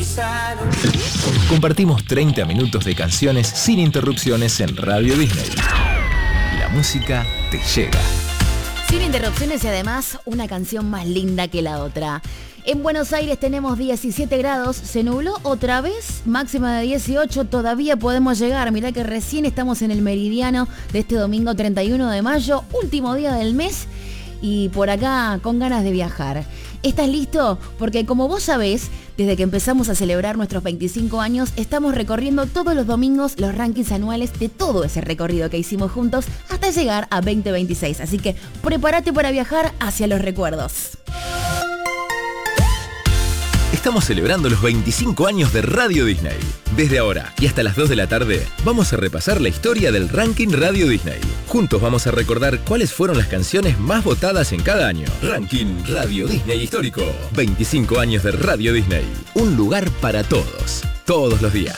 Compartimos 30 minutos de canciones sin interrupciones en Radio Disney. La música te llega. Sin interrupciones y además una canción más linda que la otra. En Buenos Aires tenemos 17 grados, se nubló otra vez, máxima de 18, todavía podemos llegar. Mirá que recién estamos en el meridiano de este domingo 31 de mayo, último día del mes y por acá con ganas de viajar. ¿Estás listo? Porque como vos sabés, desde que empezamos a celebrar nuestros 25 años, estamos recorriendo todos los domingos los rankings anuales de todo ese recorrido que hicimos juntos hasta llegar a 2026. Así que prepárate para viajar hacia los recuerdos. Estamos celebrando los 25 años de Radio Disney. Desde ahora y hasta las 2 de la tarde, vamos a repasar la historia del ranking Radio Disney. Juntos vamos a recordar cuáles fueron las canciones más votadas en cada año. Ranking Radio Disney Histórico. 25 años de Radio Disney. Un lugar para todos. Todos los días.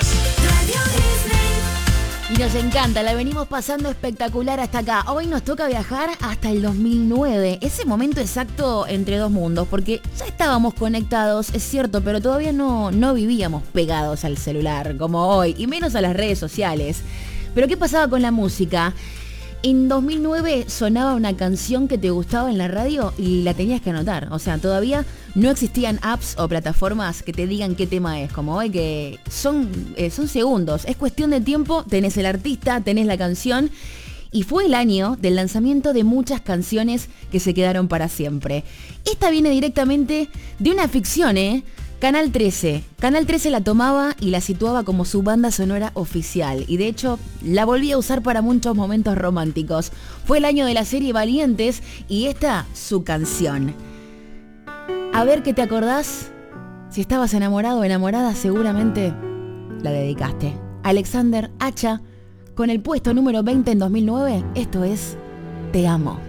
Y nos encanta, la venimos pasando espectacular hasta acá. Hoy nos toca viajar hasta el 2009, ese momento exacto entre dos mundos, porque ya estábamos conectados, es cierto, pero todavía no vivíamos pegados al celular como hoy, y menos a las redes sociales. Pero ¿qué pasaba con la música? En 2009 sonaba una canción que te gustaba en la radio y la tenías que anotar. O sea, todavía no existían apps o plataformas que te digan qué tema es. Como hoy que son segundos. Es cuestión de tiempo, tenés el artista, tenés la canción. Y fue el año del lanzamiento de muchas canciones que se quedaron para siempre. Esta viene directamente de una ficción, Canal 13. Canal 13 la tomaba y la situaba como su banda sonora oficial. Y de hecho, la volvía a usar para muchos momentos románticos. Fue el año de la serie Valientes y esta, su canción. A ver qué te acordás. Si estabas enamorado o enamorada, seguramente la dedicaste. Alexander Acha, con el puesto número 20 en 2009, esto es Te Amo.